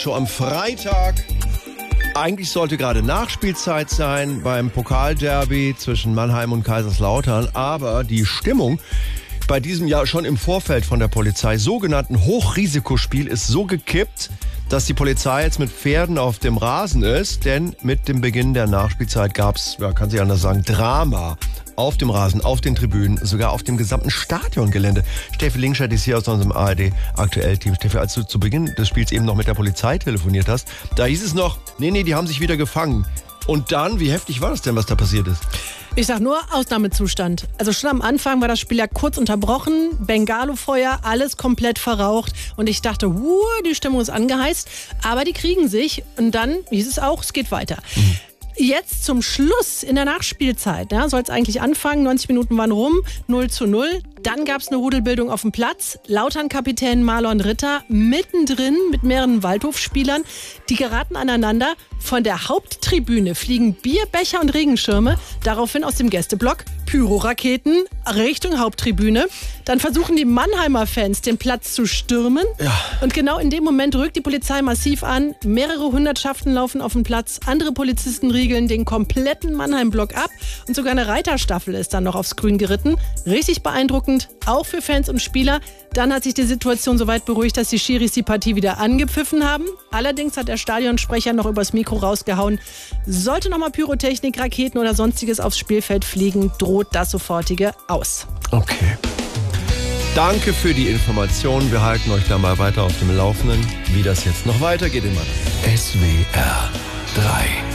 Schon am Freitag. Eigentlich sollte gerade Nachspielzeit sein beim Pokalderby zwischen Mannheim und Kaiserslautern, aber die Stimmung bei diesem Jahr schon im Vorfeld von der Polizei sogenannten Hochrisikospiel ist so gekippt, dass die Polizei jetzt mit Pferden auf dem Rasen ist, denn mit dem Beginn der Nachspielzeit gab es, kann sich anders sagen, Drama auf dem Rasen, auf den Tribünen, sogar auf dem gesamten Stadiongelände. Steffi Linkscheid ist hier aus unserem ARD-Aktuell-Team. Steffi, als du zu Beginn des Spiels eben noch mit der Polizei telefoniert hast, da hieß es noch, nee, die haben sich wieder gefangen. Und dann, wie heftig war das denn, was da passiert ist? Ich sag nur Ausnahmezustand. Also schon am Anfang war das Spiel ja kurz unterbrochen, Bengalo-Feuer, alles komplett verraucht und ich dachte, die Stimmung ist angeheizt, aber die kriegen sich und dann hieß es auch, es geht weiter. Jetzt zum Schluss in der Nachspielzeit, soll es eigentlich anfangen, 90 Minuten waren rum, 0:0. Dann gab es eine Rudelbildung auf dem Platz. Lautern-Kapitän Marlon Ritter mittendrin mit mehreren Waldhofspielern. Die geraten aneinander. Von der Haupttribüne fliegen Bierbecher und Regenschirme. Daraufhin aus dem Gästeblock Pyroraketen Richtung Haupttribüne. Dann versuchen die Mannheimer Fans, den Platz zu stürmen. Ja. Und genau in dem Moment rückt die Polizei massiv an. Mehrere Hundertschaften laufen auf den Platz. Andere Polizisten riegeln den kompletten Mannheim-Block ab. Und sogar eine Reiterstaffel ist dann noch aufs Grün geritten. Richtig beeindruckend. Auch für Fans und Spieler. Dann hat sich die Situation so weit beruhigt, dass die Schiris die Partie wieder angepfiffen haben. Allerdings hat der Stadionsprecher noch übers Mikro rausgehauen. Sollte nochmal Pyrotechnik, Raketen oder sonstiges aufs Spielfeld fliegen, droht das sofortige Aus. Okay. Danke für die Informationen. Wir halten euch da mal weiter auf dem Laufenden, wie das jetzt noch weitergeht in Mannheim. SWR 3